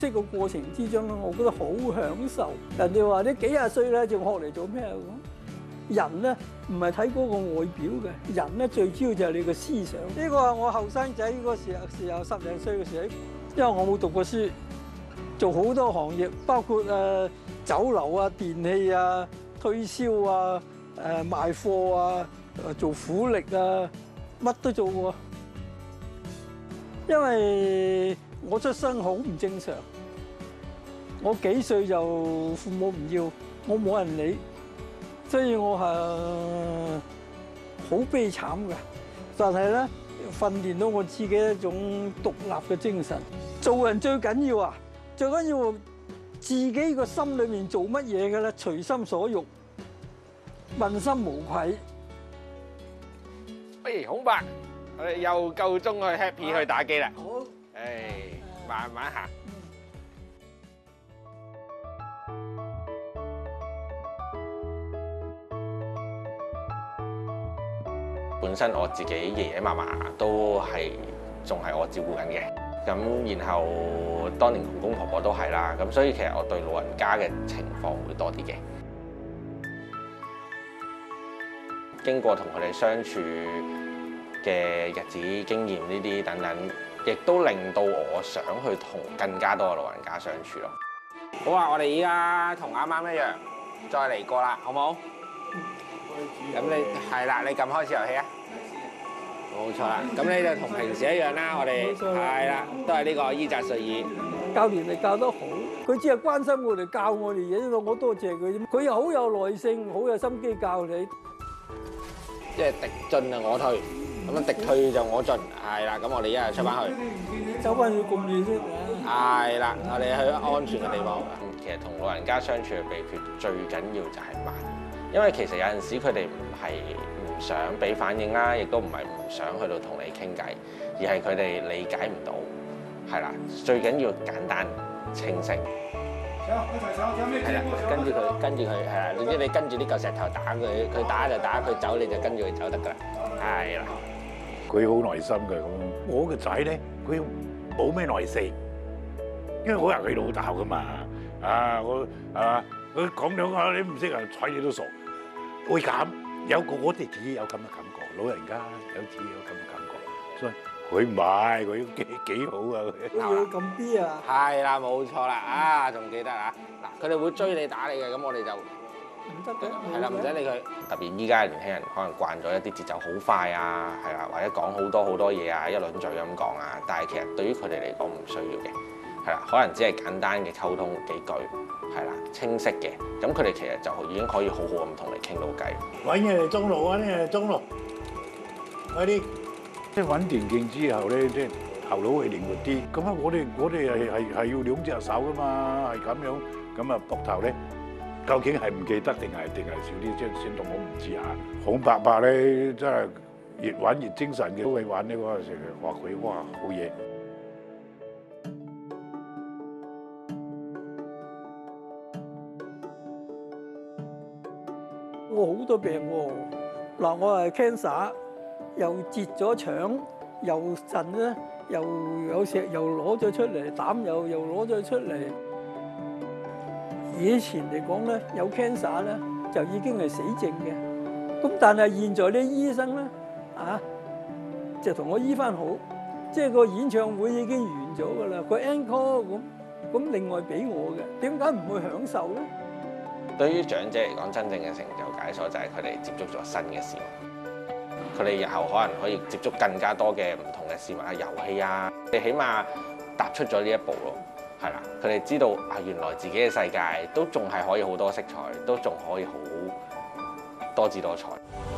即係個過程之中咧，我覺得好享受。人哋話你幾廿歲咧，仲學嚟做咩咁？人咧唔係睇嗰個外表嘅，人咧最主要就係你個思想。呢個係我後生仔嗰時候10零歲嘅時候，因為我冇讀過書，做好多行業，包括酒樓啊、電器啊、推銷啊、賣貨啊、做苦力啊，乜都做過。因為我出生好唔正常，我幾歲就父母唔要，我冇人理，所以我係好悲慘嘅。但係咧，訓練到我自己一種獨立嘅精神。做人最緊要啊，最緊要自己個心裏面做乜嘢嘅咧，隨心所欲，問心無愧。 喂，孔伯，我哋又夠鐘去 happy 去打機啦。 好， 慢慢行。本身我自己爺爺嫲嫲都仲係我照顧緊嘅，咁然後當年公公婆婆都係啦，咁所以其實我對老人家嘅情況會多啲嘅。經過同佢哋相處嘅日子、經驗呢啲等等，亦都令到我想去同更加多嘅老人家相處咯。好啊，我哋依家同啱啱一樣，再嚟過啦，好冇？咁你係啦，你撳開始遊戲啊！冇錯啦，咁你就同平時一樣啦，我哋係啦，都係呢個伊澤瑞爾教練你教得好，佢只係關心我哋，教我哋嘢，我多謝佢啫。佢又好有耐性，好有心機教你。 即係敵進就我退，咁樣敵退就我進，係啦。咁我哋一係出翻去， 走翻去咁遠先。 係啦，我哋去安全嘅地方。其實同老人家相處嘅秘訣最緊要就係慢，因為其實有陣時佢哋唔係唔想俾反應啦，亦都唔係唔想去到同你傾偈，而係佢哋理解唔到，係啦。最緊要簡單清晰。係啦，跟住佢係啦，總之你跟住呢嚿石頭打佢，佢打就打，佢走你就跟住佢走得㗎啦。係啦， 佢好耐心嘅咁。我個仔咧，佢冇咩耐性，因為我係佢老豆㗎嘛。我係嘛，佢講兩下你唔識啊，睬你都傻。會咁有我哋自己有咁嘅感覺，老人家有自己有咁嘅感覺，所以佢唔係佢幾好啊！ 佢要咁 B 啊！ 係啦，冇錯啦，仲記得啊！嗱，佢哋會追你打你嘅，咁我哋就唔得嘅， 係啦，唔使理佢。特別依家嘅年輕人可能慣咗一啲節奏好快啊，係啦，或者講好多嘢啊，一輪嘴咁講啊，但係其實對於佢哋嚟講唔需要嘅，係啦，可能只係簡單嘅溝通幾句，係啦，清晰嘅，咁佢哋其實就已經可以好好咁同你傾到偈。 揾嘢嚟中路，揾嘢嚟中路，快啲！即係揾電競之後咧，即係頭腦係靈活啲。咁啊，我哋係要兩隻手噶嘛，係咁樣。咁啊，膊頭咧，究竟係唔記得定係少啲？即係先同我唔知啊。孔伯伯咧，真係越玩越精神嘅，都係玩呢個成日話佢哇好嘢。 我好多病喎，嗱，我係 cancer。又截咗腸，又腎咧，又有石又攞咗出嚟，膽又攞咗出嚟。以前嚟講咧，有 cancer 咧就已經係死症嘅。咁但係現在啲醫生咧就同我醫翻好，即係個演唱會已經完咗㗎啦，個 encore 咁另外俾我嘅，點解唔會享受咧？對於長者嚟講，真正嘅成就解鎖就係佢哋接觸咗新嘅事物。佢哋日後可能可以接觸更加多嘅唔同嘅事物啊、遊戲啊，你起碼踏出咗呢一步咯，係啦。佢哋知道原來自己嘅世界都仲係可以好多色彩，都仲可以好多姿多彩。